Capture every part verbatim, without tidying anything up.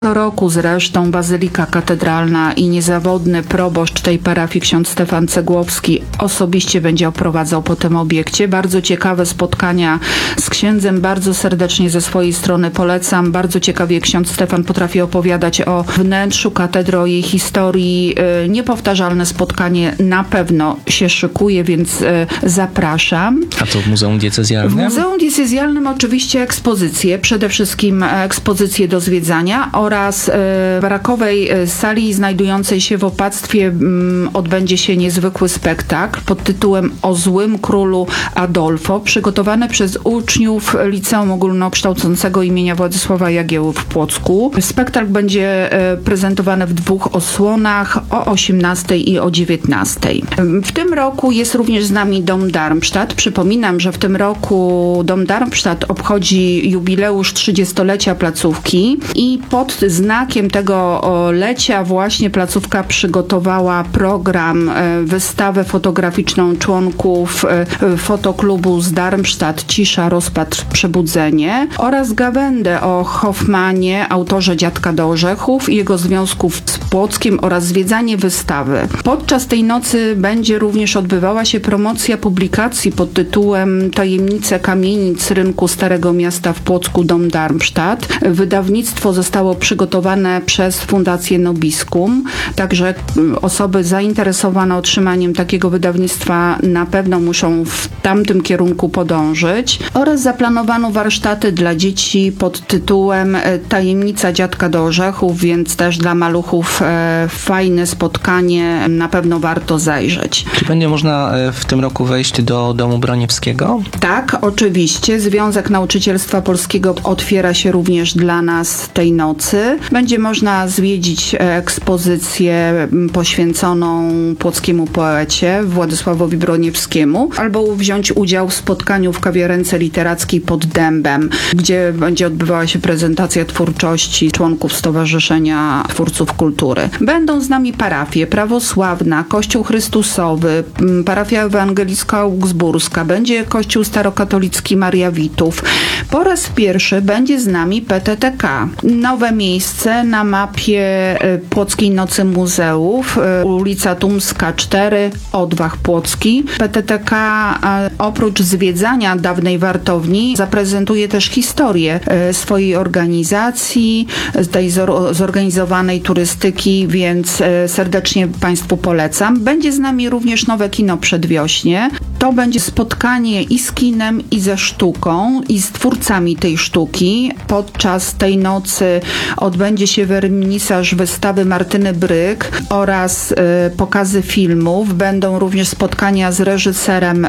Co roku zresztą Bazylika Katedralna i niezawodny proboszcz tej parafii, ksiądz Stefan Cegłowski, osobiście będzie oprowadzał po tym obiekcie. Bardzo ciekawe spotkania z księdzem, bardzo serdecznie ze swojej strony polecam. Bardzo ciekawie ksiądz Stefan potrafi opowiadać o wnętrzu katedry, o jej historii. Niepowtarzalne spotkanie na pewno się szykuje, więc zapraszam. A to w Muzeum Diecezjalnym? W Muzeum Diecezjalnym oczywiście ekspozycje, przede wszystkim ekspozycje do zwiedzania oraz w barakowej sali znajdującej się w opactwie odbędzie się niezwykły spektakl pod tytułem O złym królu Adolfo, przygotowany przez uczniów Liceum Ogólnokształcącego imienia Władysława Jagieły w Płocku. Spektakl będzie prezentowany w dwóch osłonach, o osiemnastej i o dziewiętnastej. W tym roku jest również z nami Dom Darmstadt. Przypominam, że w tym roku Dom Darmstadt obchodzi jubileusz trzydziestolecia placówki i pod znakiem tego lecia właśnie placówka przygotowała program, wystawę fotograficzną członków fotoklubu z Darmstadt Cisza, rozpacz, przebudzenie oraz gawędę o Hoffmanie, autorze Dziadka do orzechów i jego związków z Płockiem oraz zwiedzanie wystawy. Podczas tej nocy będzie również odbywała się promocja publikacji pod tytułem Tajemnice kamienic rynku Starego Miasta w Płocku Dom Darmstadt. Wydawnictwo zostało przygotowane przez Fundację Nobiscum, także osoby zainteresowane otrzymaniem takiego wydawnictwa na pewno muszą w tamtym kierunku podążyć. Oraz zaplanowano warsztaty dla dzieci pod tytułem Tajemnica Dziadka do orzechów, więc też dla maluchów e, fajne spotkanie, na pewno warto zajrzeć. Czy będzie można w tym roku wejść do Domu Broniewskiego? Tak, oczywiście. Związek Nauczycielstwa Polskiego otwiera się również dla nas tej nocy. Będzie można zwiedzić ekspozycję poświęconą płockiemu poecie Władysławowi Broniewskiemu albo wziąć udział w spotkaniu w kawiarence literackiej pod Dębem, gdzie będzie odbywała się prezentacja twórczości członków Stowarzyszenia Twórców Kultury. Będą z nami parafie prawosławna, Kościół Chrystusowy, parafia ewangelicka augsburska, będzie Kościół Starokatolicki Maria Witów. Po raz pierwszy będzie z nami P T T K. Nowe miejsce na mapie Płockiej Nocy Muzeów, ulica Tumska cztery, Odwach Płocki. P T T K oprócz zwiedzania dawnej wartowni zaprezentuje też historię swojej organizacji, tej zorganizowanej turystyki, więc serdecznie Państwu polecam. Będzie z nami również nowe kino Przedwiośnie. To będzie spotkanie i z kinem, i ze sztuką, i z twórcami tej sztuki. Podczas tej nocy odbędzie się wernisaż wystawy Martyny Bryk oraz y, pokazy filmów. Będą również spotkania z reżyserem y,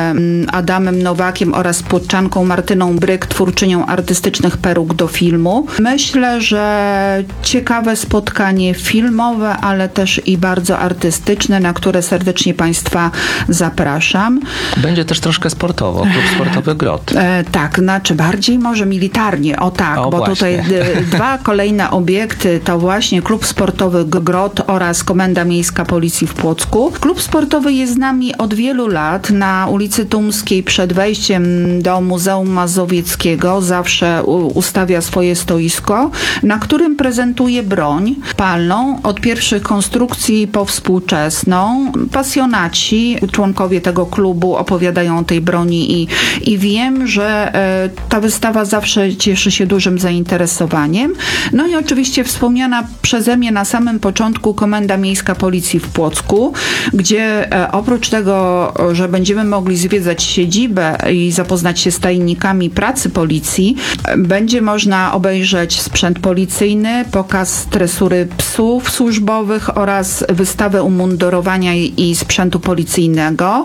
Adamem Nowakiem oraz płotczanką Martyną Bryk, twórczynią artystycznych peruk do filmu. Myślę, że ciekawe spotkanie filmowe, ale też i bardzo artystyczne, na które serdecznie Państwa zapraszam. Będzie też troszkę sportowo, klub sportowy Grot. E, tak, znaczy bardziej może militarnie, o tak, o, bo właśnie. tutaj d, dwa kolejne obiekty to właśnie klub sportowy Grot oraz Komenda Miejska Policji w Płocku. Klub sportowy jest z nami od wielu lat na ulicy Tumskiej przed wejściem do Muzeum Mazowieckiego. Zawsze u, ustawia swoje stoisko, na którym prezentuje broń palną od pierwszych konstrukcji po współczesną. Pasjonaci, członkowie tego klubu opowiadają o tej broni i, i wiem, że e, ta wystawa zawsze cieszy się dużym zainteresowaniem. No i oczywiście wspomniana przeze mnie na samym początku Komenda Miejska Policji w Płocku, gdzie e, oprócz tego, że będziemy mogli zwiedzać siedzibę i zapoznać się z tajnikami pracy policji, e, będzie można obejrzeć sprzęt policyjny, pokaz tresury psów służbowych oraz wystawę umundurowania i, i sprzętu policyjnego.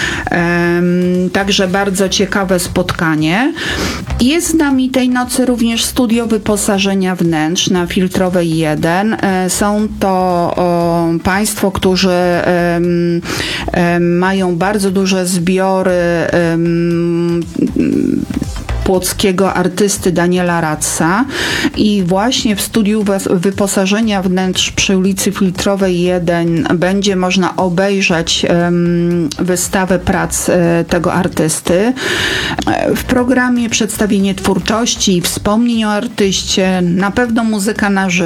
Także bardzo ciekawe spotkanie. Jest z nami tej nocy również studio wyposażenia wnętrz na Filtrowej jeden. Są to o, Państwo, którzy um, um, mają bardzo duże zbiory um, płockiego artysty Daniela Ratza i właśnie w studiu wyposażenia wnętrz przy ulicy Filtrowej jeden będzie można obejrzeć um, wystawę prac e, tego artysty. W programie przedstawienie twórczości i wspomnień o artyście, na pewno muzyka na żywo.